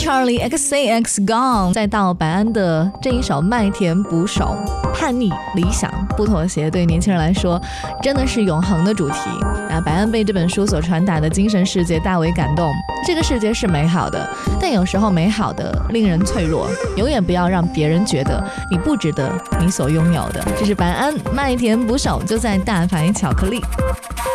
Charlie XCX Gone， 再到白安的这一首麦田捕手，叛逆、理想、不妥协，对年轻人来说真的是永恒的主题。白安被这本书所传达的精神世界大为感动。这个世界是美好的，但有时候美好的令人脆弱，永远不要让别人觉得你不值得你所拥有的。这是白安麦田捕手，就在大牌巧克力。